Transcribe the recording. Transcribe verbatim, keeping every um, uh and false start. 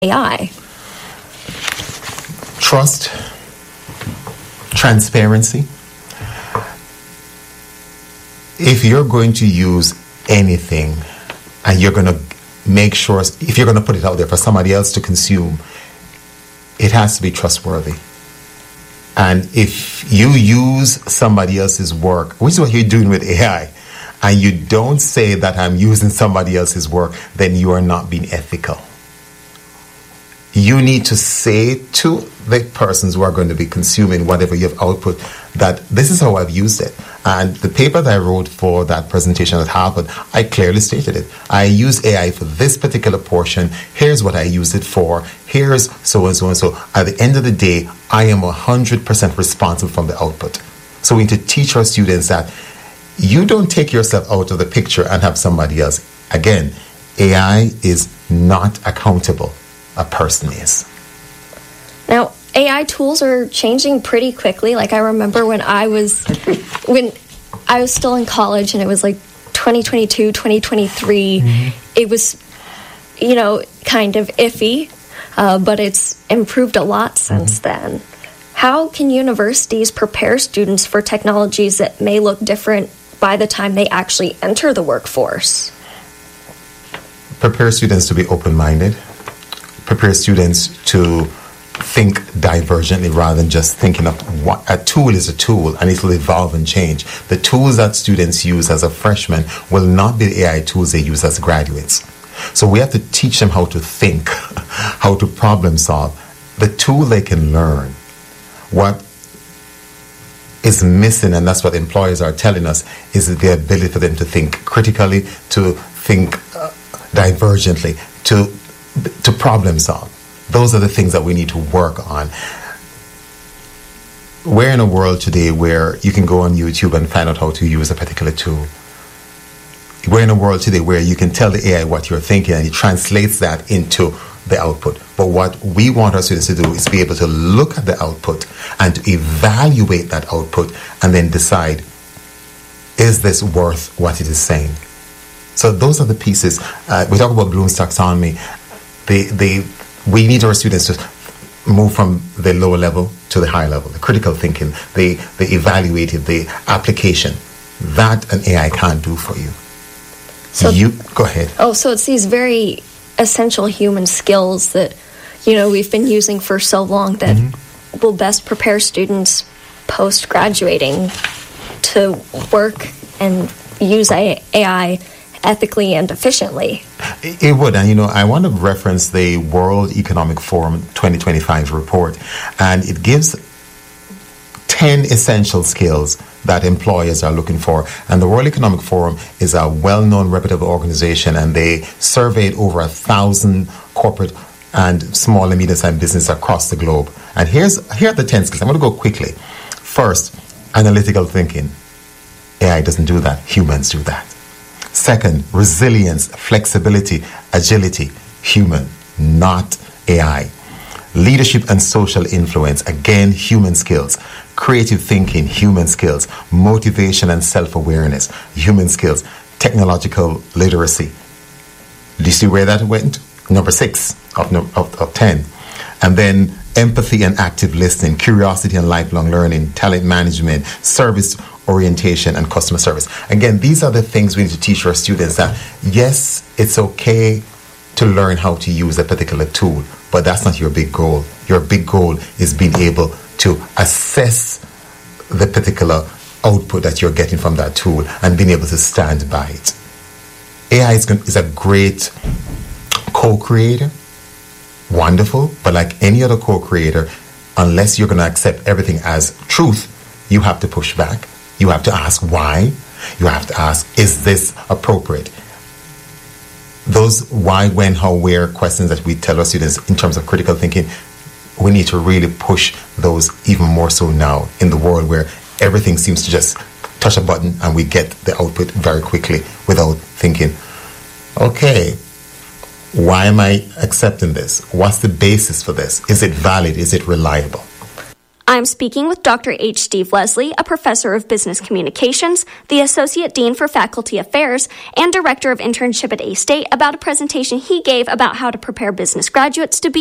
A I? Trust, transparency. If you're going to use anything and you're going to make sure, if you're going to put it out there for somebody else to consume, it has to be trustworthy. And if you use somebody else's work, which is what you're doing with A I, and you don't say that I'm using somebody else's work, then you are not being ethical. You need to say to the persons who are going to be consuming whatever you have output that this is how I've used it. And the paper that I wrote for that presentation at Harvard, I clearly stated it. I use A I for this particular portion. Here's what I use it for. Here's so and so and so. At the end of the day, I am one hundred percent responsible for the output. So we need to teach our students that you don't take yourself out of the picture and have somebody else. Again, A I is not accountable. A person is. Now, A I tools are changing pretty quickly. Like I remember when I was when I was still in college and it was like twenty twenty-two, twenty twenty-three. Mm-hmm. It was, you know, kind of iffy, uh, but it's improved a lot since mm-hmm. then. How can universities prepare students for technologies that may look different by the time they actually enter the workforce? Prepare students to be open-minded. Prepare students to think divergently rather than just thinking of what a tool is a tool and it will evolve and change. The tools that students use as a freshman will not be the A I tools they use as graduates. So we have to teach them how to think, how to problem solve. The tool they can learn. What is missing, and that's what employers are telling us, is the ability for them to think critically, to think uh, divergently, to to problem solve. Those are the things that we need to work on. We're in a world today where you can go on YouTube and find out how to use a particular tool. We're in a world today where you can tell the A I what you're thinking and it translates that into the output. But what we want our students to do is be able to look at the output and to evaluate that output and then decide, is this worth what it is saying? So those are the pieces. Uh, we talk about Bloom's taxonomy. They, they, we need our students to move from the lower level to the higher level, the critical thinking, the, the evaluative, the application. That an A I can't do for you. So you go ahead. Oh, so it's these very essential human skills that, you know, we've been using for so long that mm-hmm. will best prepare students post-graduating to work and use A I ethically and efficiently. It would, and you know, I want to reference the World Economic Forum twenty twenty-five report, and it gives ten essential skills that employers are looking for. And the World Economic Forum is a well-known, reputable organization, and they surveyed over a thousand corporate and small and medium-sized businesses across the globe. And here's here are the ten skills. I'm going to go quickly. First, analytical thinking. A I doesn't do that. Humans do that. Second, resilience, flexibility, agility. Human, not A I. Leadership and social influence. Again, human skills. Creative thinking, human skills. Motivation and self-awareness, human skills. Technological literacy. Do you see where that went? Number six of, of, of ten. And then empathy and active listening, curiosity and lifelong learning, talent management, service orientation, and customer service. Again, these are the things we need to teach our students that, yes, it's okay to learn how to use a particular tool, but that's not your big goal. Your big goal is being able to assess the particular output that you're getting from that tool and being able to stand by it. A I is, going, is a great co-creator, wonderful, but like any other co-creator, unless you're going to accept everything as truth, you have to push back. You have to ask why. You have to ask, is this appropriate? Those why, when, how, where questions that we tell our students in terms of critical thinking, we need to really push those even more so now in the world where everything seems to just touch a button and we get the output very quickly without thinking, okay, why am I accepting this? What's the basis for this? Is it valid? Is it reliable? I'm speaking with Doctor H. Steve Leslie, a professor of business communications, the Associate Dean for Faculty Affairs, and Director of Internship at A-State, about a presentation he gave about how to prepare business graduates to be